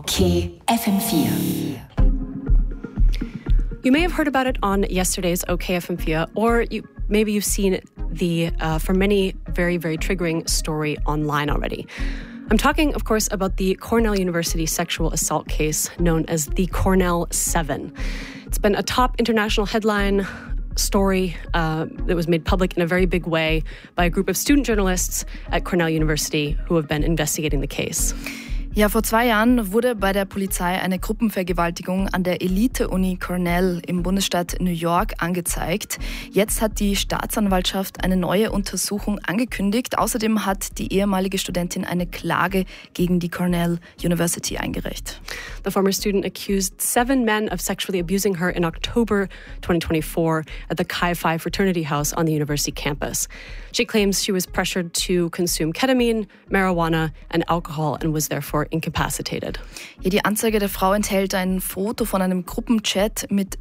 OK FM4. You may have heard about it on yesterday's OK FM4, or maybe you've seen the, for many, very, very triggering story online already. I'm talking, of course, about the Cornell University sexual assault case known as the Cornell 7. It's been a top international headline story that was made public in a very big way by a group of student journalists at Cornell University who have been investigating the case. Ja, vor 2 Jahren wurde bei der Polizei eine Gruppenvergewaltigung an der Elite-Uni Cornell im Bundesstaat New York angezeigt. Jetzt hat die Staatsanwaltschaft eine neue Untersuchung angekündigt. Außerdem hat die ehemalige Studentin eine Klage gegen die Cornell University eingereicht. The former student accused 7 men of sexually abusing her in October 2024 at the Chi Phi fraternity house on the university campus. She claims she was pressured to consume ketamine, marijuana, and alcohol and was therefore incapacitated. Ja, die Anzeige der Frau enthält ein Foto von einem Gruppenchat mit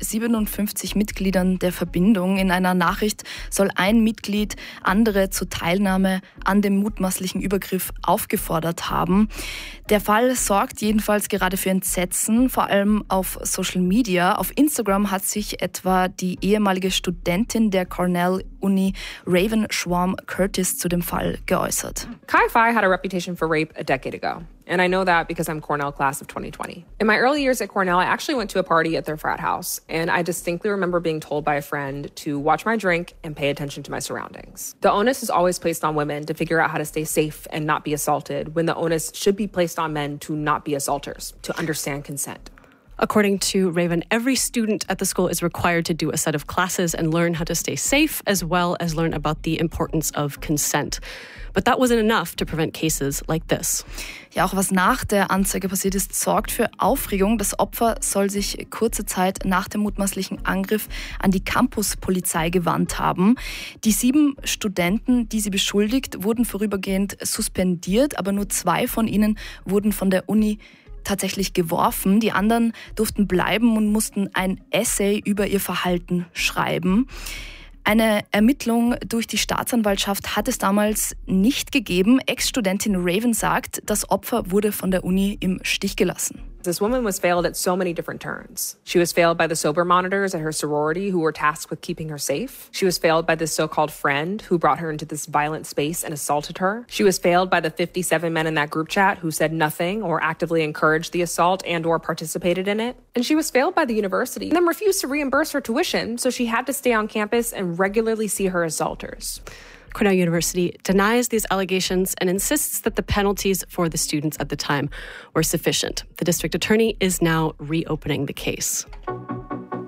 57 Mitgliedern der Verbindung. In einer Nachricht soll ein Mitglied andere zur Teilnahme an dem mutmaßlichen Übergriff aufgefordert haben. Der Fall sorgt jedenfalls gerade für Entsetzen, vor allem auf Social Media. Auf Instagram hat sich etwa die ehemalige Studentin der Cornell-Uni Raven Schwarm Curtis zu dem Fall geäußert. Chi Phi had a reputation for rape a decade ago. And I know that because I'm Cornell class of 2020. In my early years at Cornell, I actually went to a party at their frat house, and I distinctly remember being told by a friend to watch my drink and pay attention to my surroundings. The onus is always placed on women to figure out how to stay safe and not be assaulted, when the onus should be placed on men to not be assaulters, to understand consent. According to Raven, every student at the school is required to do a set of classes and learn how to stay safe, as well as learn about the importance of consent. But that wasn't enough to prevent cases like this. Ja, auch was nach der Anzeige passiert ist, sorgt für Aufregung. Das Opfer soll sich kurze Zeit nach dem mutmaßlichen Angriff an die Campuspolizei gewandt haben. Die 7 Studenten, die sie beschuldigt, wurden vorübergehend suspendiert, aber nur 2 von ihnen wurden von der Uni tatsächlich geworfen. Die anderen durften bleiben und mussten ein Essay über ihr Verhalten schreiben. Eine Ermittlung durch die Staatsanwaltschaft hat es damals nicht gegeben. Ex-Studentin Raven sagt, das Opfer wurde von der Uni im Stich gelassen. This woman was failed at so many different turns. She was failed by the sober monitors at her sorority who were tasked with keeping her safe. She was failed by this so-called friend who brought her into this violent space and assaulted her. She was failed by the 57 men in that group chat who said nothing or actively encouraged the assault and or participated in it. And she was failed by the university and then refused to reimburse her tuition, so she had to stay on campus and regularly see her assaulters. Cornell University denies these allegations and insists that the penalties for the students at the time were sufficient. The district attorney is now reopening the case.